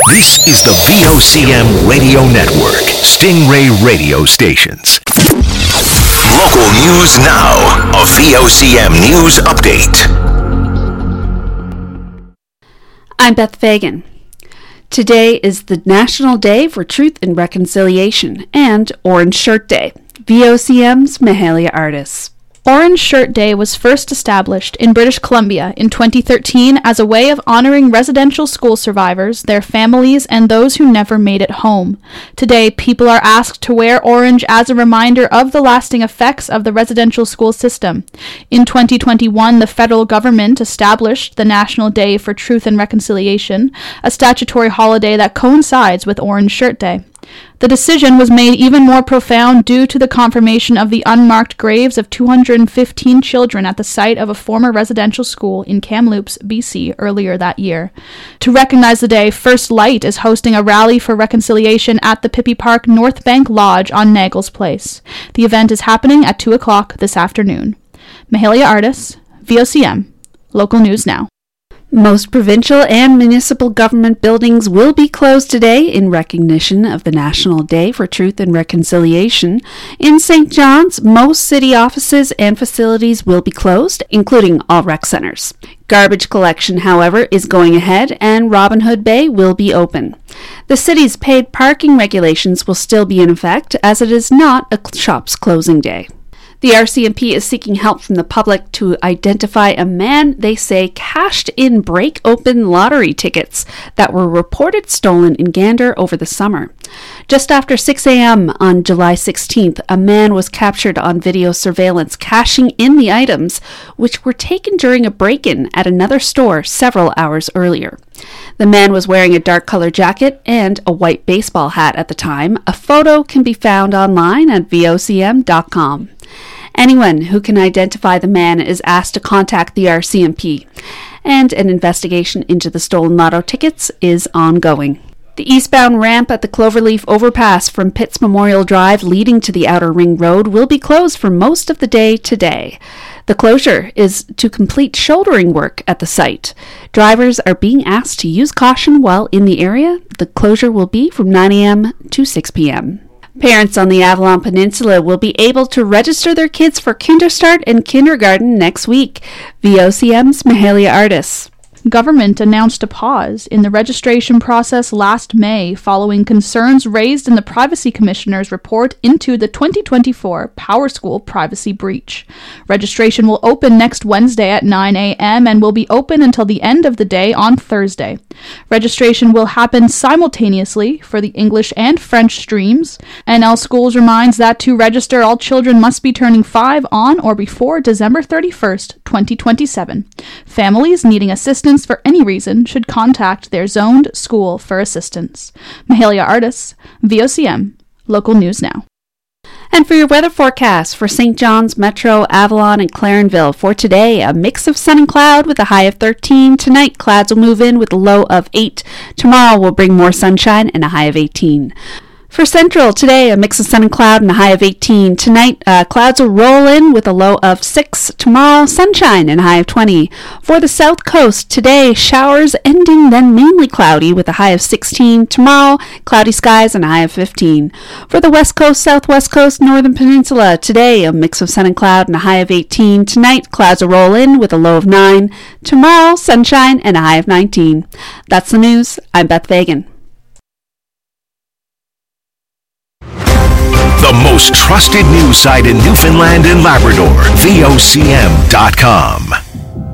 This is the VOCM Radio Network, Stingray Radio Stations. Local news now. A VOCM News Update. I'm Beth Fagan. Today is the National Day for Truth and Reconciliation and Orange Shirt Day. VOCM's Mahalia Artis. Orange Shirt Day was first established in British Columbia in 2013 as a way of honoring residential school survivors, their families, and those who never made it home. Today, people are asked to wear orange as a reminder of the lasting effects of the residential school system. In 2021, the federal government established the National Day for Truth and Reconciliation, a statutory holiday that coincides with Orange Shirt Day. The decision was made even more profound due to the confirmation of the unmarked graves of 215 children at the site of a former residential school in Kamloops, BC, earlier that year. To recognize the day, First Light is hosting a rally for reconciliation at the Pippi Park North Bank Lodge on Naggles Place. The event is happening at 2 o'clock this afternoon. Mahalia Artis, VOCM, Local News Now. Most provincial and municipal government buildings will be closed today in recognition of the National Day for Truth and Reconciliation. In St. John's, most city offices and facilities will be closed, including all rec centres. Garbage collection, however, is going ahead and Robin Hood Bay will be open. The city's paid parking regulations will still be in effect as it is not a shop's closing day. The RCMP is seeking help from the public to identify a man they say cashed in break-open lottery tickets that were reported stolen in Gander over the summer. Just after 6 a.m. on July 16th, a man was captured on video surveillance cashing in the items, which were taken during a break-in at another store several hours earlier. The man was wearing a dark-colored jacket and a white baseball hat at the time. A photo can be found online at vocm.com. Anyone who can identify the man is asked to contact the RCMP, and an investigation into the stolen lotto tickets is ongoing. The eastbound ramp at the Cloverleaf overpass from Pitts Memorial Drive leading to the Outer Ring Road will be closed for most of the day today. The closure is to complete shouldering work at the site. Drivers are being asked to use caution while in the area. The closure will be from 9 a.m. to 6 p.m. Parents on the Avalon Peninsula will be able to register their kids for Kinderstart and kindergarten next week. VOCM's Mahalia Artis. Government announced a pause in the registration process last May following concerns raised in the Privacy Commissioner's report into the 2024 PowerSchool privacy breach. Registration will open next Wednesday at 9 a.m. and will be open until the end of the day on Thursday. Registration will happen simultaneously for the English and French streams. NL Schools reminds that to register, all children must be turning 5 on or before December 31st, 2027. Families needing assistance for any reason should contact their zoned school for assistance. Mahalia Artis, VOCM, Local News Now. And for your weather forecast for St. John's, Metro, Avalon, and Clarenville for today, a mix of sun and cloud with a high of 13. Tonight, clouds will move in with a low of 8. Tomorrow will bring more sunshine and a high of 18. For Central, today, a mix of sun and cloud and a high of 18. Tonight, clouds will roll in with a low of 6. Tomorrow, sunshine and a high of 20. For the South Coast, today, showers ending, then mainly cloudy with a high of 16. Tomorrow, cloudy skies and a high of 15. For the West Coast, Southwest Coast, Northern Peninsula, today, a mix of sun and cloud and a high of 18. Tonight, clouds will roll in with a low of 9. Tomorrow, sunshine and a high of 19. That's the news. I'm Beth Fagan. The most trusted news site in Newfoundland and Labrador, VOCM.com.